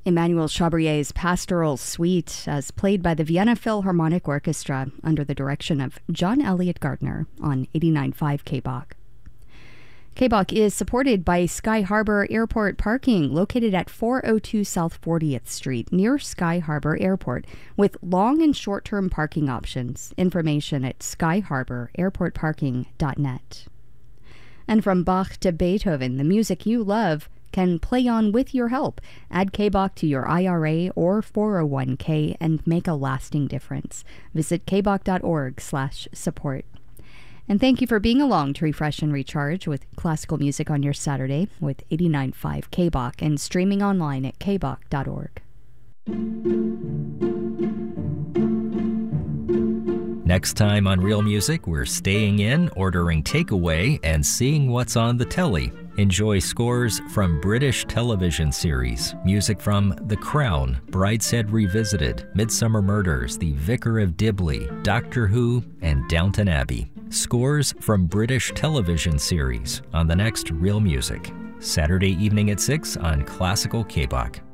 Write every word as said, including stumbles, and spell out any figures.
Emmanuel Chabrier's Pastoral Suite, as played by the Vienna Philharmonic Orchestra under the direction of John Elliott Gardner on eighty-nine point five K B O C. K B O C is supported by Sky Harbor Airport Parking, located at four oh two South fortieth Street, near Sky Harbor Airport, with long and short-term parking options. Information at sky harbor airport parking dot net. And from Bach to Beethoven, the music you love can play on with your help. Add K B O C to your I R A or four oh one k and make a lasting difference. Visit k b o c dot org slash support. And thank you for being along to refresh and recharge with classical music on your Saturday with eighty-nine point five K B O C and streaming online at k b o c dot org. Next time on Real Music, we're staying in, ordering takeaway, and seeing what's on the telly. Enjoy scores from British television series, music from The Crown, Brideshead Revisited, Midsummer Murders, The Vicar of Dibley, Doctor Who, and Downton Abbey. Scores from British television series on the next Real Music, Saturday evening at six on Classical K B O C.